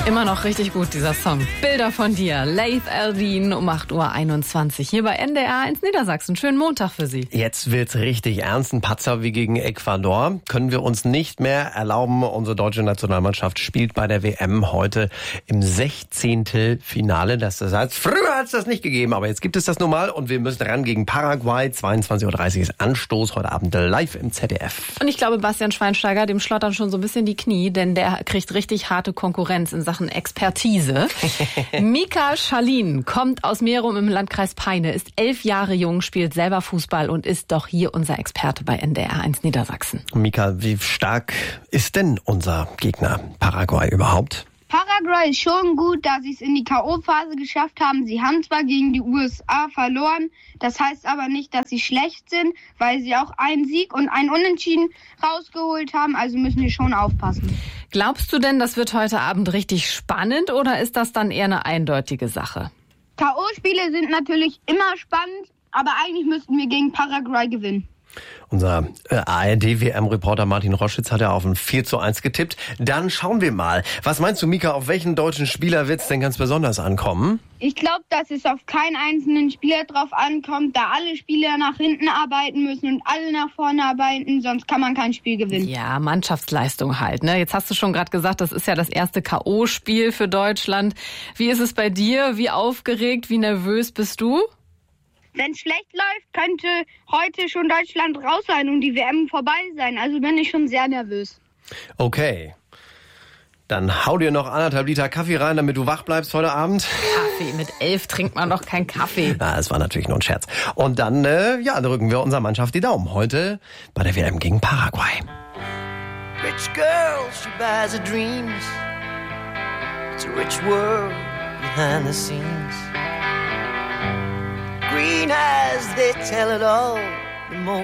Immer noch richtig gut, dieser Song. Bilder von dir. Laith Al-Deen um 8:21 Uhr hier bei NDR 1 Niedersachsen. Schönen Montag für Sie. Jetzt wird's richtig ernst. Ein Patzer wie gegen Ecuador können wir uns nicht mehr erlauben. Unsere deutsche Nationalmannschaft spielt bei der WM heute im 16. Finale. Das heißt, früher hat's das nicht gegeben, aber jetzt gibt es das nun mal. Und wir müssen ran gegen Paraguay. 22:30 Uhr ist Anstoß heute Abend live im ZDF. Und ich glaube, Bastian Schweinsteiger, dem schlottern schon so ein bisschen die Knie, denn der kriegt richtig harte Konkurrenz in Sachen Expertise. Mika Schalin kommt aus Merum im Landkreis Peine, ist 11 Jahre jung, spielt selber Fußball und ist doch hier unser Experte bei NDR 1 Niedersachsen. Mika, wie stark ist denn unser Gegner Paraguay überhaupt? Paraguay ist schon gut, da sie es in die K.O.-Phase geschafft haben. Sie haben zwar gegen die USA verloren, das heißt aber nicht, dass sie schlecht sind, weil sie auch einen Sieg und einen Unentschieden rausgeholt haben, also müssen wir schon aufpassen. Glaubst du denn, das wird heute Abend richtig spannend oder ist das dann eher eine eindeutige Sache? K.O.-Spiele sind natürlich immer spannend, aber eigentlich müssten wir gegen Paraguay gewinnen. Unser ARD-WM-Reporter Martin Roschitz hat ja auf ein 4:1 getippt. Dann schauen wir mal. Was meinst du, Mika, auf welchen deutschen Spieler wird es denn ganz besonders ankommen? Ich glaube, dass es auf keinen einzelnen Spieler drauf ankommt, da alle Spieler nach hinten arbeiten müssen und alle nach vorne arbeiten, sonst kann man kein Spiel gewinnen. Ja, Mannschaftsleistung halt, ne? Jetzt hast du schon gerade gesagt, das ist ja das erste K.O.-Spiel für Deutschland. Wie ist es bei dir? Wie aufgeregt, wie nervös bist du? Wenn es schlecht läuft, könnte heute schon Deutschland raus sein und die WM vorbei sein. Also bin ich schon sehr nervös. Okay. Dann hau dir noch 1,5 Liter Kaffee rein, damit du wach bleibst heute Abend. Kaffee, mit 11 trinkt man doch keinen Kaffee. Na, das war natürlich nur ein Scherz. Und dann, drücken wir unserer Mannschaft die Daumen. Heute bei der WM gegen Paraguay. Rich girl, she buys her dreams. It's a rich world behind the scenes. Green eyes, they tell it all. The most